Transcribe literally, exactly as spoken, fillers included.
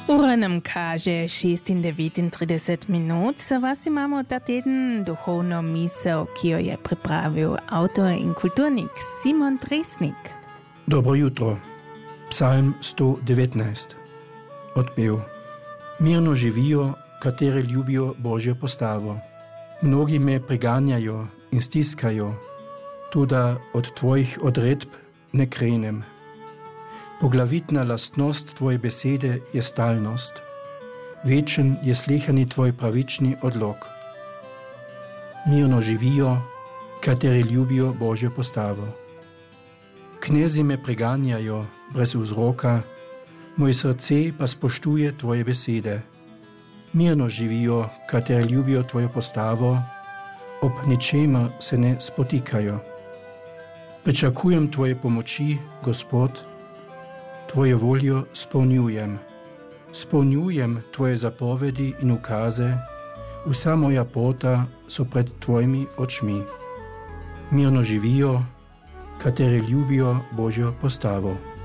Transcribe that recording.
Ura nam kaže šest devetintrideset minut. Za vas imamo ta teden duhovno misel, ki jo je pripravil avtor in kulturnik Simon Tresnik. Dobro jutro. Psalm sto devetnajst. Odpev. Mirno živijo, kateri ljubijo Božjo postavo. Mnogi me preganjajo in stiskajo, tuda od tvojih odredb ne krenem. Poglavitna lastnost tvoje besede je stalnost. Večen je slehani tvoj pravični odlok. Mirno živijo, kateri ljubijo Božjo postavo. Knezi me preganjajo brez vzroka, moj srce pa spoštuje tvoje besede. Mirno živijo, kateri ljubijo tvojo postavo, ob ničemer se ne spotikajo. Pričakujem tvoje pomoči, Gospod, tvoje voljo spolnjujem. Spolnjujem tvoje zapovedi in ukaze, vsa moja pota so pred tvojimi očmi. Mirno živijo, kateri ljubijo Božjo postavo.